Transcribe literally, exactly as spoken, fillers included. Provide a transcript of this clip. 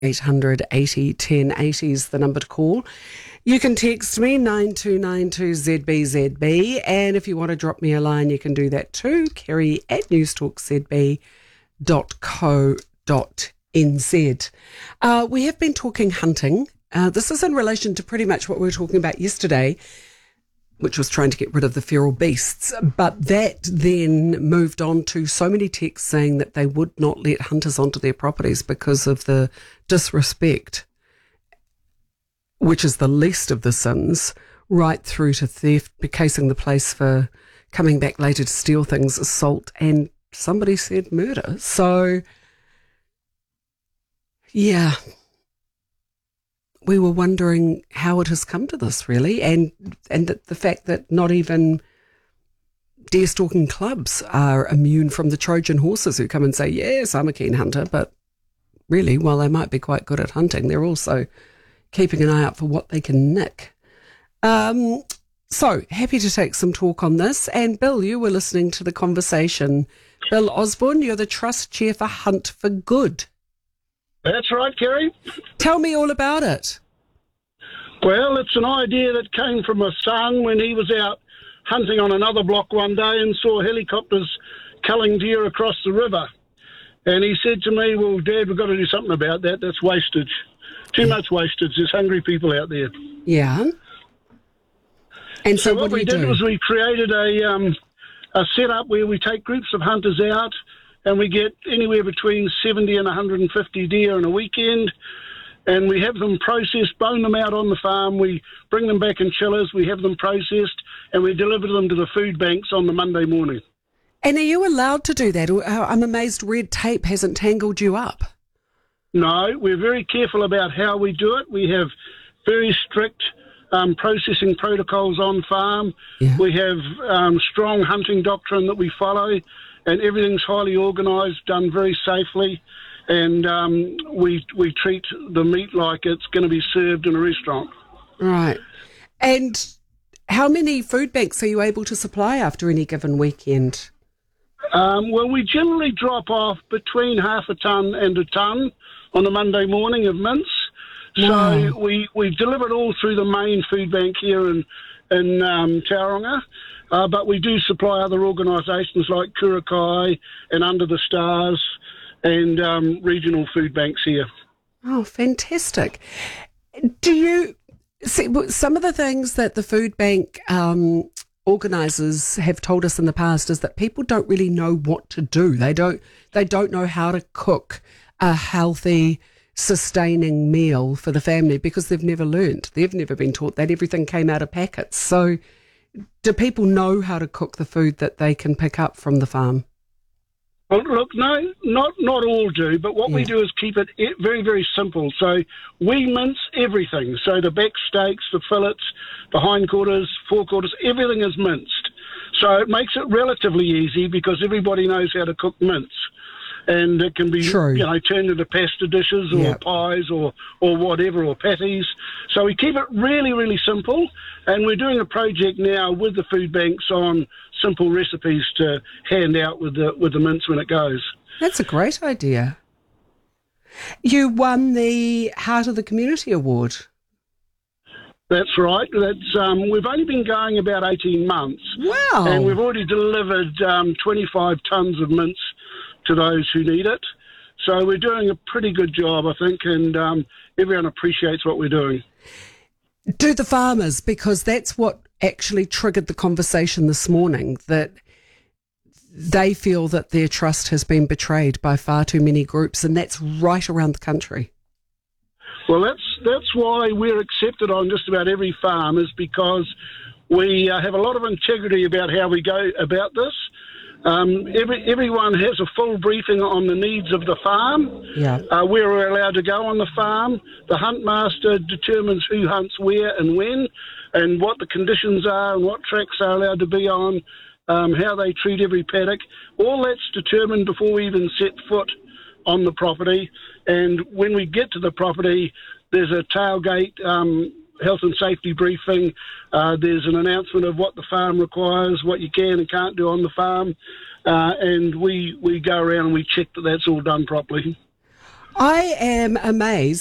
eight hundred eighty ten eighty is the number to call. You can text me nine two nine two Z B Z B, and if you want to drop me a line, you can do that too, Kerry at newstalk z b dot co dot n z. Uh, we have been talking hunting. Uh, this is in relation to pretty much what we were talking about yesterday, which was trying to get rid of the feral beasts. But that then moved on to so many texts saying that they would not let hunters onto their properties because of the disrespect, which is the least of the sins, right through to theft, becasing the place for coming back later to steal things, assault, and somebody said murder. So, yeah, we were wondering how it has come to this, really, and and the, the fact that not even deer stalking clubs are immune from the Trojan horses who come and say, yes, I'm a keen hunter, but really, while they might be quite good at hunting, they're also keeping an eye out for what they can nick. Um, so, happy to take some talk on this. And Bill, you were listening to the conversation. Bill Osborne, you're the Trust Chair for Hunt for Good. That's right, Kerry. Tell me all about it. Well, it's an idea that came from my son when he was out hunting on another block one day and saw helicopters culling deer across the river. And he said to me, well, Dad, we've got to do something about that. That's wastage. Too much wastage. There's hungry people out there. Yeah. And so, so what, what do we you did do? was we created a, um, a setup where we take groups of hunters out and we get anywhere between seventy and one hundred fifty deer in a weekend, and we have them processed, bone them out on the farm, we bring them back in chillers, we have them processed, and we deliver them to the food banks on the Monday morning. And are you allowed to do that? I'm amazed red tape hasn't tangled you up. No, we're very careful about how we do it. We have very strict um, processing protocols on farm. Yeah. We have um, strong hunting doctrine that we follow, and everything's highly organised, done very safely, and um, we we treat the meat like it's going to be served in a restaurant. Right. And how many food banks are you able to supply after any given weekend? Um, well, we generally drop off between half a tonne and a tonne on a Monday morning of mince. Wow. So we, we deliver it all through the main food bank here in, in um, Tauranga. Uh, but we do supply other organisations like Kurakai and Under the Stars and um, regional food banks here. Oh, fantastic. Do you see some of the things that the food bank um, organisers have told us in the past is that people don't really know what to do. They don't, they don't know how to cook a healthy, sustaining meal for the family because they've never learnt. They've never been taught that. Everything came out of packets. So do people know how to cook the food that they can pick up from the farm? Well, look, no, not not all do, but what Yeah. we do is keep it very, very simple. So we mince everything. So the back steaks, the fillets, the hindquarters, forequarters, everything is minced. So it makes it relatively easy because everybody knows how to cook mince. And it can be, True. you know, turned into pasta dishes or Yep. pies or, or whatever, or patties. So we keep it really, really simple. And we're doing a project now with the food banks on simple recipes to hand out with the with the mince when it goes. That's a great idea. You won the Heart of the Community Award. That's right. That's um, we've only been going about eighteen months. Wow. And we've already delivered um, twenty-five tonnes of mince to those who need it. So we're doing a pretty good job, I think, and um, everyone appreciates what we're doing. Do the farmers, because that's what actually triggered the conversation this morning, that they feel that their trust has been betrayed by far too many groups, and that's right around the country. Well, that's that's why we're accepted on just about every farm, is because we uh, have a lot of integrity about how we go about this. Um, every, everyone has a full briefing on the needs of the farm. Yeah. Uh, where we're allowed to go on the farm. The hunt master determines who hunts where and when, and what the conditions are, and what tracks are allowed to be on, um, how they treat every paddock. All that's determined before we even set foot on the property. And when we get to the property, there's a tailgate um, health and safety briefing. Uh, there's an announcement of what the farm requires, what you can and can't do on the farm, uh, and we we go around and we check that that's all done properly. I am amazed.